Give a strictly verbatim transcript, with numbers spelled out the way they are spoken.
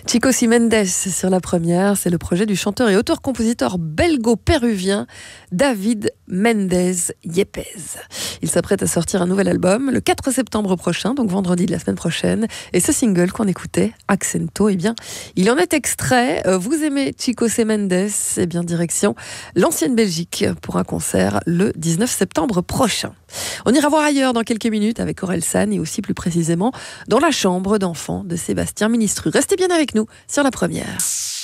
Chico Mendes sur la première, c'est le projet du chanteur et auteur-compositeur belgo-péruvien David Mendez Yepes. Il s'apprête à sortir un nouvel album le quatre septembre prochain, donc vendredi de la semaine prochaine. Et ce single qu'on écoutait, Accento, eh bien, il en est extrait. Vous aimez Chico Mendes? Eh bien, direction l'ancienne Belgique pour un concert le dix-neuf septembre prochain. On ira voir ailleurs dans quelques minutes avec Orelsan et aussi plus précisément dans la chambre d'enfants de Sébastien Ministru. Restez bien avec nous sur la première.